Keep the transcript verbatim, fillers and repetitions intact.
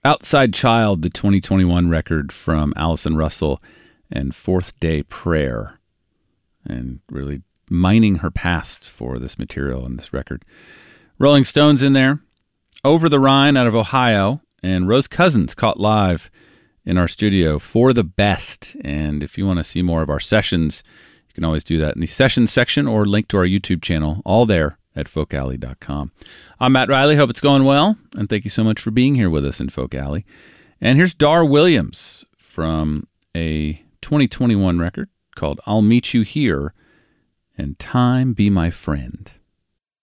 Outside Child, the twenty twenty-one record from Allison Russell, and Fourth Day Prayer, and really mining her past for this material and this record. Rolling Stones in there, Over the Rhine out of Ohio, and Rose Cousins caught live in our studio for the best. And if you want to see more of our sessions, you can always do that in the sessions section or link to our YouTube channel, all there at folk alley dot com. I'm Matt Riley. Hope it's going well, and thank you so much for being here with us in Folk Alley. And here's Dar Williams from a twenty twenty-one record called I'll Meet You Here and Time Be My Friend.